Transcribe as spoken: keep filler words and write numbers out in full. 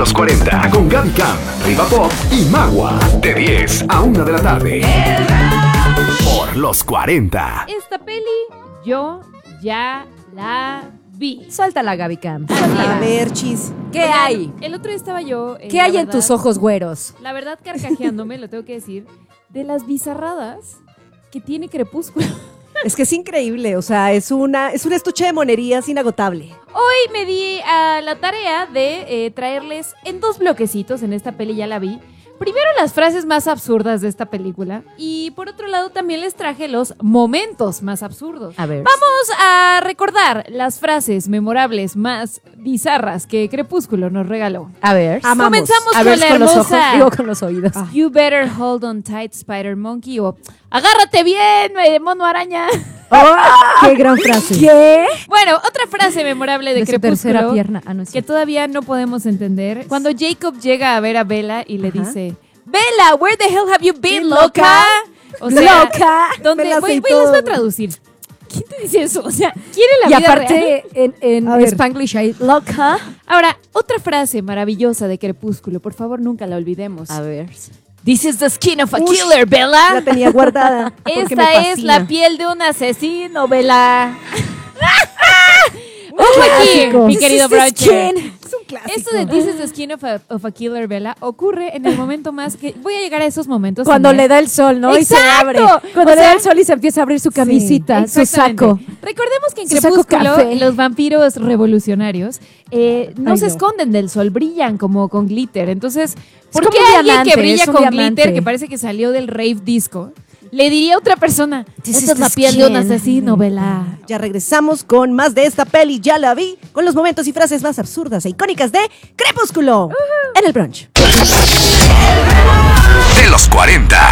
los cuarenta con Gaby Cam, Riva Pop y Magua. De diez a una de la tarde. Por los cuarenta. Esta peli yo ya la vi. Suéltala, Gaby Cam. A ver, chis. ¿Qué Oigan, hay? El otro día estaba yo... eh, ¿Qué la hay en verdad- tus ojos güeros? La verdad, carcajeándome, lo tengo que decir, de las bizarradas que tiene Crepúsculo. Es que es increíble, o sea, es una es un estuche de monerías inagotable. Hoy me di a la tarea de eh, traerles en dos bloquecitos, en esta peli ya la vi, primero las frases más absurdas de esta película y por otro lado también les traje los momentos más absurdos. A ver. Vamos a recordar las frases memorables más bizarras que Crepúsculo nos regaló. A ver. Amamos. Comenzamos A con ver, la con los hermosa ojos. Digo, con los oídos. You better hold on tight, Spider Monkey, o agárrate bien, eh, mono araña. ¡Qué gran frase! ¿Qué? Bueno, otra frase memorable de, De su tercera Crepúsculo pierna. Ah, no es que cierto. todavía no podemos entender. Cuando Jacob llega a ver a Bella y le Ajá. dice, Bella, where the hell have you been, Bien loca? loca. O sea, ¡Loca! ¿dónde? Me la Voy, sé voy, les voy a todo. traducir. ¿Quién te dice eso? O sea, ¿quiere la Y vida real? aparte, en, en A ver. Spanglish hay loca. Ahora, otra frase maravillosa de Crepúsculo, por favor, nunca la olvidemos. A ver. This is the skin of a Ush, killer, Bella. La tenía guardada. porque me Esta es fascina. la piel de un asesino, Bella. Un Ojo aquí, clásico. mi This querido is the Broche. skin. Es un clásico. Esto de This is the skin of a, of a killer, Bella, ocurre en el momento más que... Voy a llegar a esos momentos. Cuando también. le da el sol, ¿no? Y se ¡Exacto! abre. O Cuando le sea- da el sol y se empieza a abrir su camisita, su Exactamente. saco. Recordemos que en Su saco Crepúsculo café. los vampiros revolucionarios eh, no Ay, se no. esconden del sol, brillan como con glitter. Entonces, ¿por como qué un alguien diamante, que brilla es un con diamante. glitter, que parece que salió del rave disco, le diría a otra persona, This esta is es la the piel de un skin. asesino, Bella? Ya regresamos con más de esta peli, ya la vi, con los momentos y frases más absurdas e icónicas de Crepúsculo en el brunch. De los cuarenta.